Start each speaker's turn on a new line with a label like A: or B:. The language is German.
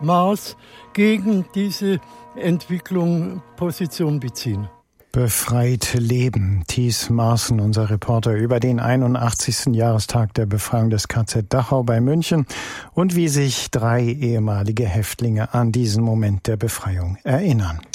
A: Maß gegen diese Entwicklung Position beziehen.
B: Befreit leben. Thies Maaßen, unser Reporter, über den 81. Jahrestag der Befreiung des KZ Dachau bei München und wie sich 3 ehemalige Häftlinge an diesen Moment der Befreiung erinnern.